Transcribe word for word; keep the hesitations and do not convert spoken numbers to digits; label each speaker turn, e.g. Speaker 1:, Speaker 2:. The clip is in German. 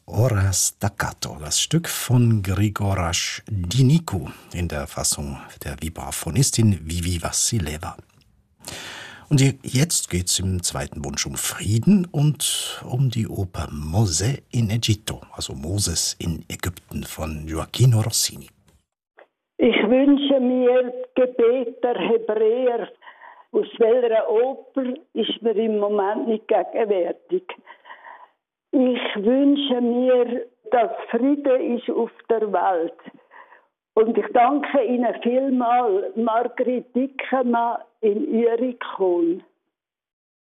Speaker 1: Ora Staccato, das Stück von Grigoras Dinicu in der Fassung der Vibraphonistin Vivi Vassileva. Und jetzt geht's im zweiten Wunsch um Frieden und um die Oper Mosè in Egitto, also Moses in Ägypten von Gioacchino Rossini.
Speaker 2: Ich wünsche mir Gebet der Hebräer. Aus welcher Oper ist mir im Moment nicht gegenwärtig. Ich wünsche mir, dass Friede ist auf der Welt. Und ich danke Ihnen vielmals, Margrit Dickemann in Urikon.